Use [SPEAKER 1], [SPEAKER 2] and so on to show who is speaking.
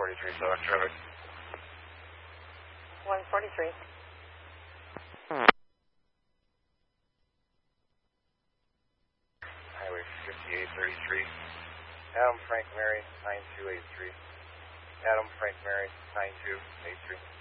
[SPEAKER 1] 143 southbound traffic.
[SPEAKER 2] 143.
[SPEAKER 1] Highway 5833. Adam Frank Mary 9283. Adam Frank Mary 9283.